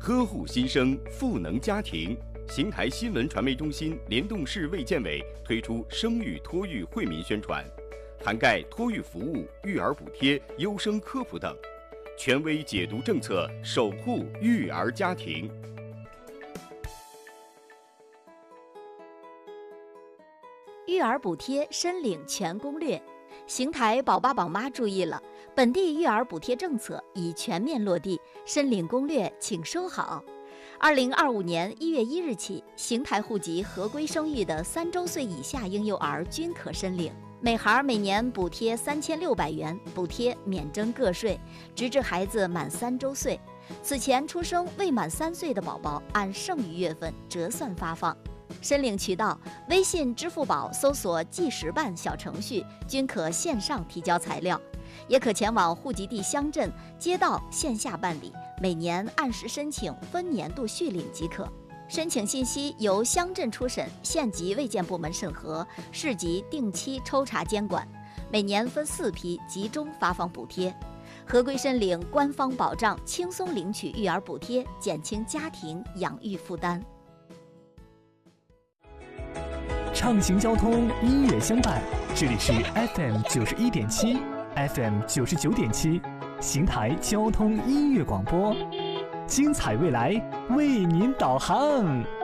呵护新生，赋能家庭。邢台新闻传媒中心联动市卫健委推出生育托育惠民宣传，涵盖托育服务、育儿补贴、优生科普等，权威解读政策，守护育儿家庭。 育儿补贴申领全攻略。邢台宝爸宝妈注意了，本地育儿补贴政策已全面落地，申领攻略请收好。2025年1月1日起，邢台户籍合规生育的3周岁以下婴幼儿均可申领，每孩每年补贴3600元，补贴免征个税，直至孩子满3周岁。此前出生未满3岁的宝宝，按剩余月份折算发放。申领渠道：微信、支付宝搜索计时办小程序，均可线上提交材料，也可前往户籍地乡镇、街道线下办理，每年按时申请，分年度续领即可。申请信息由乡镇初审、县级卫健部门审核，市级定期抽查监管，每年分4批集中发放补贴。合规申领，官方保障，轻松领取育儿补贴，减轻家庭养育负担。 畅行交通，音乐相伴。这里是 FM 91.7 FM 99.7，邢台交通音乐广播，精彩未来为您导航。